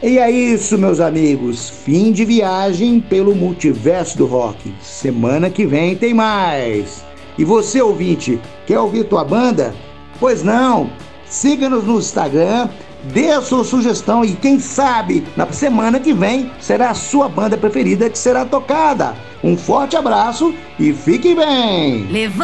E é isso, meus amigos. Fim de viagem pelo multiverso do rock. Semana que vem tem mais. E você, ouvinte, quer ouvir tua banda? Pois não. Siga-nos no Instagram, dê a sua sugestão e quem sabe na semana que vem será a sua banda preferida que será tocada. Um forte abraço e fique bem.